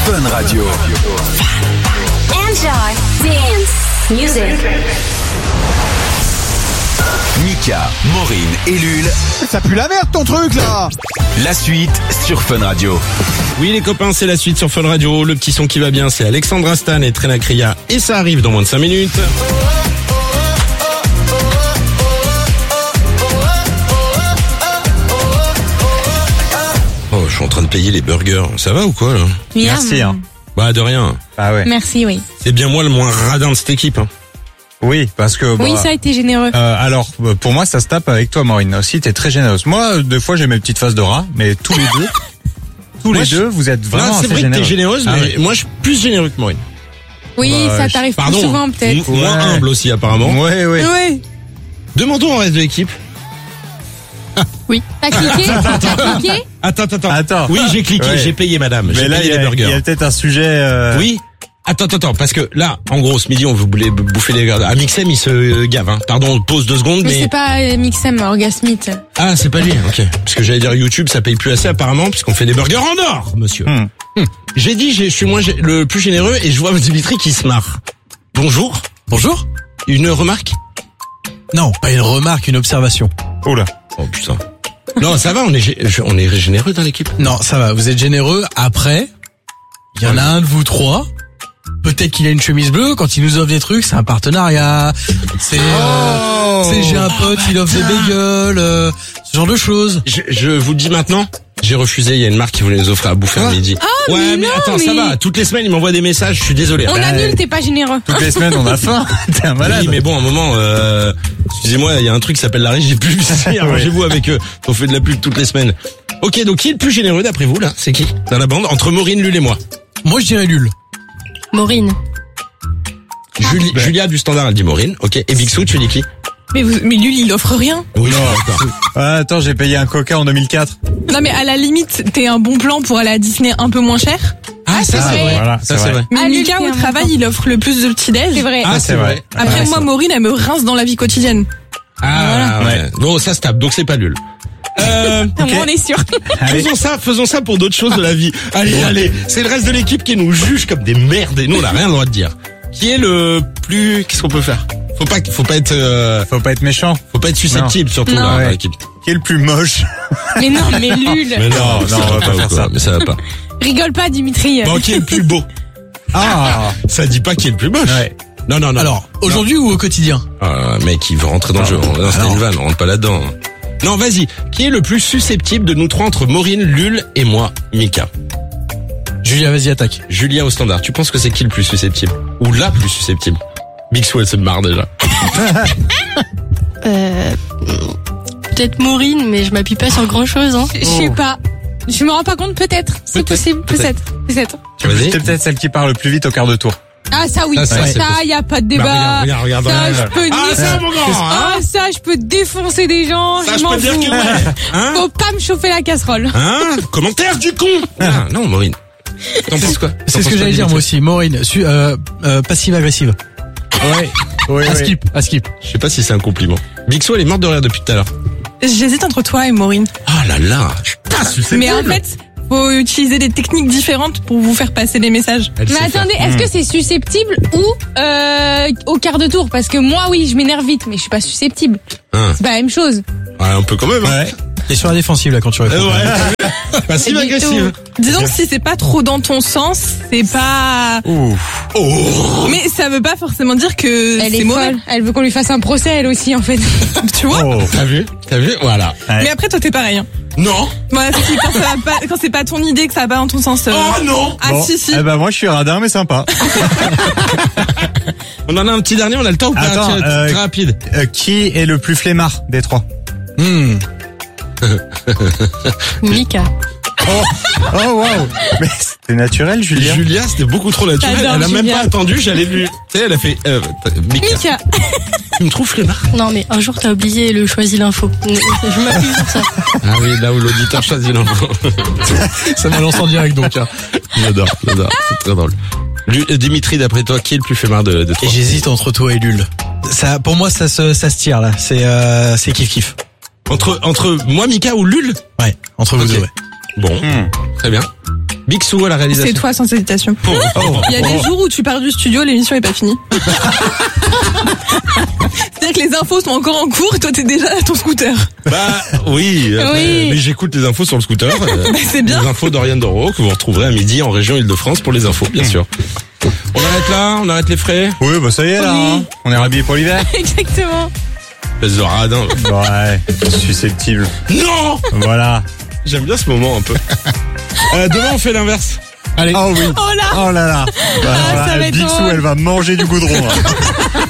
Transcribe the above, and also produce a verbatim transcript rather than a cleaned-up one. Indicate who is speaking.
Speaker 1: Fun Radio.
Speaker 2: Enjoy dance music.
Speaker 1: Mika, Maureen et Lul.
Speaker 3: Ça pue la merde ton truc là.
Speaker 1: La suite sur Fun Radio.
Speaker 4: Oui les copains, c'est la suite sur Fun Radio. Le petit son qui va bien, c'est Alexandra Stan et Trena Kriya. Et ça arrive dans moins de cinq minutes. Oh, je suis en train de payer les burgers. Ça va ou quoi là?
Speaker 5: Merci hein.
Speaker 4: Bah de rien.
Speaker 5: Ah ouais.
Speaker 6: Merci, oui.
Speaker 4: C'est bien moi le moins radin de cette équipe. Hein.
Speaker 5: Oui, parce que...
Speaker 6: Oui,
Speaker 5: bah,
Speaker 6: ça a été généreux.
Speaker 5: euh, alors, pour moi, ça se tape avec toi, Maureen. Aussi, t'es très généreuse. Moi, deux fois, j'ai mes petites faces de rat, mais tous les deux, tous
Speaker 4: Moi,
Speaker 5: les
Speaker 4: je-
Speaker 5: deux, vous êtes vraiment
Speaker 4: Non, c'est
Speaker 5: assez
Speaker 4: vrai que
Speaker 5: généreux.
Speaker 4: t'es généreuse,
Speaker 5: Ah
Speaker 4: mais
Speaker 5: ouais.
Speaker 4: moi je suis plus généreux que Maureen.
Speaker 6: Oui,
Speaker 5: bah,
Speaker 6: ça
Speaker 5: je-
Speaker 6: t'arrive plus
Speaker 4: Pardon.
Speaker 6: souvent peut-être.
Speaker 4: M- Moins
Speaker 5: Ouais.
Speaker 4: humble aussi apparemment.
Speaker 5: Ouais, ouais.
Speaker 6: Ouais.
Speaker 4: Demandons au reste de l'équipe.
Speaker 6: Oui. T'as cliqué? T'as cliqué?
Speaker 4: Attends, attends, attends.
Speaker 5: Attends.
Speaker 4: Oui, j'ai cliqué,
Speaker 5: Ouais.
Speaker 4: j'ai payé madame.
Speaker 5: Mais
Speaker 4: J'ai
Speaker 5: là, il
Speaker 4: payé
Speaker 5: y,
Speaker 4: les
Speaker 5: a- il y
Speaker 4: burgers.
Speaker 5: a peut-être un sujet... euh,
Speaker 4: Oui. Attends, attends, attends, parce que là, en gros, ce midi, on voulait b- bouffer les burgers. Ah, Mixem, il se euh, gave, hein. Pardon, pause deux secondes,
Speaker 6: Mais
Speaker 4: mais...
Speaker 6: c'est pas euh, Mixem, Orgasmith.
Speaker 4: Ah, c'est pas lui, ok. Parce que j'allais dire YouTube, ça paye plus assez apparemment, puisqu'on fait des burgers en or, monsieur.
Speaker 5: Hmm.
Speaker 4: Hmm. J'ai dit, j'ai- je suis moins gé- le plus généreux, et je vois Dimitri qui se marre. Bonjour.
Speaker 7: Bonjour.
Speaker 4: Une remarque?
Speaker 7: Non, pas une remarque, une observation.
Speaker 5: Oula.
Speaker 4: Oh putain. Non, ça va, on est, gé- je- on est généreux dans l'équipe.
Speaker 7: Non, ça va, vous êtes généreux. Après, il y en a un de vous trois. Peut-être qu'il a une chemise bleue. Quand il nous offre des trucs, c'est un partenariat. C'est, euh, c'est j'ai un pote, il offre des bagels, euh, ce genre de choses.
Speaker 4: Je, je vous le dis maintenant, j'ai refusé, il y a une marque qui voulait nous offrir à bouffer à midi.
Speaker 6: Ah,
Speaker 4: ouais,
Speaker 6: mais
Speaker 4: mais
Speaker 6: non,
Speaker 4: attends, ça
Speaker 6: mais-
Speaker 4: va, toutes les semaines, il m'envoie des messages, je suis désolé.
Speaker 6: On
Speaker 4: Bah,
Speaker 6: annule, t'es pas généreux.
Speaker 5: Toutes les semaines, on a faim. T'es un malade.
Speaker 4: Oui, mais bon, à un moment, euh, excusez-moi, il y a un truc qui s'appelle la régie pub ici, arrangez-vous avec eux. On fait de la pub toutes les semaines. Ok, donc qui est le plus généreux d'après vous, là? C'est qui? Dans la bande? Entre Maureen, Lul et moi.
Speaker 7: Moi, je dirais Lul.
Speaker 6: Maureen.
Speaker 4: Julie, Julia du Standard, elle dit Maureen. Ok. Et Bixou, tu dis qui?
Speaker 6: Mais, vous, mais lui, il offre rien.
Speaker 4: Oui, d'accord.
Speaker 5: Ah, attends, j'ai payé un coca en deux mille quatre.
Speaker 8: Non mais à la limite, t'es un bon plan pour aller à Disney un peu moins cher.
Speaker 4: Ah, ça,
Speaker 6: c'est
Speaker 4: c'est
Speaker 6: vrai.
Speaker 4: vrai.
Speaker 5: Voilà,
Speaker 4: Ça,
Speaker 5: c'est
Speaker 4: c'est
Speaker 5: vrai.
Speaker 4: vrai.
Speaker 8: Mais
Speaker 6: Ah, lui,
Speaker 8: Mika
Speaker 6: c'est
Speaker 8: au
Speaker 6: un
Speaker 8: travail,
Speaker 6: bon
Speaker 8: il offre le plus de petits-déj.
Speaker 6: C'est vrai.
Speaker 4: Ah, c'est vrai.
Speaker 8: Après
Speaker 4: Ah,
Speaker 8: moi,
Speaker 4: ça.
Speaker 8: Maureen, elle me rince dans la vie quotidienne.
Speaker 4: Ah, ouais. Bon, ça se tape, donc c'est pas Lul. Euh,
Speaker 8: Au
Speaker 4: ok.
Speaker 8: moins, on est sûr.
Speaker 5: Allez.
Speaker 4: Faisons ça, faisons ça pour d'autres choses de la vie. Allez, allez. C'est le reste de l'équipe qui nous juge comme des merdes et nous, on n'a rien le droit de dire. Qui est le plus, qu'est-ce qu'on peut faire? Faut pas, faut pas être, euh,
Speaker 5: Faut pas être méchant.
Speaker 4: faut pas être susceptible, surtout,
Speaker 6: Non.
Speaker 4: là, dans
Speaker 5: Ouais.
Speaker 4: l'équipe.
Speaker 5: Qui est le plus moche?
Speaker 6: Mais non, mais Lul.
Speaker 4: Mais non,
Speaker 5: non,
Speaker 4: ça
Speaker 5: on
Speaker 4: va
Speaker 5: va
Speaker 4: pas
Speaker 5: pas faire
Speaker 4: ou quoi,
Speaker 5: ça.
Speaker 4: mais ça va pas.
Speaker 6: Rigole pas, Dimitri.
Speaker 4: Bon, qui est le plus beau?
Speaker 5: Ah.
Speaker 4: Ça dit pas qui est le plus moche.
Speaker 5: Ouais.
Speaker 4: Non, non, non.
Speaker 7: Alors, aujourd'hui ou au quotidien?
Speaker 4: Ah, mec, il veut rentrer dans le jeu. Non, c'était
Speaker 7: Alors.
Speaker 4: une vanne, on rentre pas là-dedans. Non, vas-y. Qui est le plus susceptible de nous trois entre Maureen, Lul et moi, Mika?
Speaker 7: Julia, vas-y, attaque.
Speaker 4: Julia au Standard. Tu penses que c'est qui le plus susceptible? Ou la plus susceptible? Bixou, elle se marre déjà.
Speaker 9: Euh, peut-être Maureen, mais je m'appuie pas sur grand chose, hein.
Speaker 6: Je sais pas. Je me rends pas compte, peut-être. C'est
Speaker 4: Peut-être,
Speaker 6: possible, peut-être. Peut-être.
Speaker 4: Vas-y.
Speaker 5: C'est peut-être celle qui parle le plus vite au quart de tour.
Speaker 6: Ah, ça oui.
Speaker 4: Ça,
Speaker 6: Ça,
Speaker 4: c'est- c'est
Speaker 6: ça,
Speaker 4: possible.
Speaker 6: y a pas de
Speaker 4: Bah,
Speaker 6: débat.
Speaker 4: regarde, regarde,
Speaker 6: Ça,
Speaker 4: regarde.
Speaker 6: je peux
Speaker 4: Ah,
Speaker 6: nier-
Speaker 4: ça, mon grand, hein?
Speaker 6: Ah, ça, je peux défoncer des gens.
Speaker 4: Ça,
Speaker 6: je
Speaker 4: je
Speaker 6: m'en
Speaker 4: peux dire
Speaker 6: fous.
Speaker 4: que ouais. Hein?
Speaker 6: Faut pas me chauffer la casserole.
Speaker 4: Hein? Commentaire du con! Ah, non, Maureen. T'en penses quoi? T'en
Speaker 7: C'est ce
Speaker 4: penses
Speaker 7: que
Speaker 4: quoi,
Speaker 7: j'allais dire
Speaker 4: Dimitri?
Speaker 7: moi aussi. Maureen, su- euh, euh, passive-agressive.
Speaker 5: Ouais. Oui,
Speaker 7: À
Speaker 5: oui.
Speaker 7: skip, à skip.
Speaker 4: Je sais pas si c'est un compliment. Bixou, elle est morte de rire depuis tout à l'heure.
Speaker 8: J'hésite entre toi et Maureen.
Speaker 4: Ah là là, je suis pas susceptible.
Speaker 8: Mais en fait, faut utiliser des techniques différentes pour vous faire passer les messages.
Speaker 4: Elle
Speaker 6: Mais
Speaker 4: sait faire.
Speaker 6: attendez, est-ce que c'est susceptible ou euh, au quart de tour? Parce que moi, oui, je m'énerve vite, mais je suis pas susceptible.
Speaker 4: Hein.
Speaker 6: C'est pas la même chose.
Speaker 4: Ouais, un peu quand même, hein.
Speaker 5: Ouais.
Speaker 7: T'es sur la défensive là quand tu réponds.
Speaker 4: Euh, ouais. Passive agressive.
Speaker 8: Disons que si c'est pas trop dans ton sens, c'est pas...
Speaker 5: Ouf.
Speaker 4: Oh.
Speaker 8: Mais ça veut pas forcément dire que
Speaker 6: Elle
Speaker 8: c'est
Speaker 6: est
Speaker 8: mauvais.
Speaker 6: folle. Elle veut qu'on lui fasse un procès, elle aussi, en fait.
Speaker 8: Tu vois?
Speaker 5: Oh.
Speaker 4: T'as vu? T'as vu? Voilà.
Speaker 5: Ouais.
Speaker 8: Mais après, toi, t'es pareil. Hein.
Speaker 4: Non.
Speaker 8: Voilà, si, quand, ça va pas, quand c'est pas ton idée, que ça va pas dans ton sens. euh,
Speaker 4: Oh non.
Speaker 8: Ah
Speaker 5: Bon.
Speaker 8: si, si.
Speaker 5: Eh ben moi je suis radin mais sympa.
Speaker 4: On en a un petit dernier, on a le temps ou pas?
Speaker 5: Attends,
Speaker 4: Tiens,
Speaker 5: euh,
Speaker 4: très rapide.
Speaker 5: Euh, qui est le plus flemmard des trois?
Speaker 7: Hmm.
Speaker 9: Mika.
Speaker 5: Oh, oh wow. Mais c'était naturel, Julia.
Speaker 4: Julia, c'était beaucoup trop naturel.
Speaker 8: J'adore
Speaker 4: Elle a même
Speaker 8: Julia.
Speaker 4: pas attendu, j'allais lui. Tu sais, elle a fait. Euh, Mika,
Speaker 8: Mika.
Speaker 4: tu me trouves flemmard?
Speaker 9: Non, mais un jour, t'as oublié le choisi l'info. Je m'appuie sur ça.
Speaker 4: Ah oui, là où l'auditeur choisit l'info.
Speaker 7: Ça m'a lancé en direct donc. Hein.
Speaker 4: J'adore, j'adore. C'est très drôle. Lu- euh, Dimitri, d'après toi, qui est le plus flemmard de, de
Speaker 7: Et
Speaker 4: toi?
Speaker 7: j'hésite entre toi et Lul. Ça, pour moi, ça se, ça se tire là. C'est, euh, c'est kiff kiff.
Speaker 4: Entre, entre moi, Mika ou Lul?
Speaker 7: Ouais, entre vous
Speaker 4: Ok.
Speaker 7: deux. Ouais.
Speaker 4: Bon,
Speaker 5: Hmm.
Speaker 4: très bien. Bixou à la réalisation.
Speaker 8: C'est toi sans hésitation.
Speaker 4: Oh, oh,
Speaker 8: Il y a
Speaker 4: oh.
Speaker 8: des jours où tu pars du studio, l'émission est pas finie. C'est-à-dire que les infos sont encore en cours et toi t'es déjà à ton scooter.
Speaker 4: Bah oui, après,
Speaker 6: Oui.
Speaker 4: mais j'écoute les infos sur le scooter. euh,
Speaker 8: Bah, c'est bien.
Speaker 4: Les infos d'Oriane Doro que vous retrouverez à midi en région Île-de-France pour les infos, bien sûr. On arrête là, on arrête les frais.
Speaker 5: Oui, bah ça y est là,
Speaker 6: Oui.
Speaker 5: hein. On est rhabillé pour l'hiver.
Speaker 6: Exactement.
Speaker 4: Espèce de radin.
Speaker 5: Ouais, susceptible.
Speaker 4: Non,
Speaker 5: Voilà.
Speaker 4: j'aime bien ce moment un peu. Euh, demain on fait l'inverse.
Speaker 7: Allez.
Speaker 5: Oh oui.
Speaker 8: Oh là.
Speaker 5: Oh là là. Bah,
Speaker 6: Ah,
Speaker 5: voilà,
Speaker 6: ça va être
Speaker 5: Bixou,
Speaker 6: drôle.
Speaker 5: elle va manger du goudron. hein.